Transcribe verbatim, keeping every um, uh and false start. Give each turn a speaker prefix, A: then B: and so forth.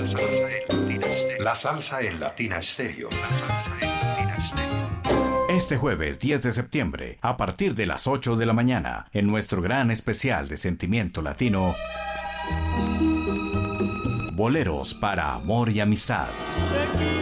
A: salsa en Latina Stereo. La salsa en Latina Stereo. La salsa en Latina Stereo.
B: Este jueves diez de septiembre, a partir de las ocho de la mañana, en nuestro gran especial de Sentimiento Latino, Boleros para Amor y Amistad.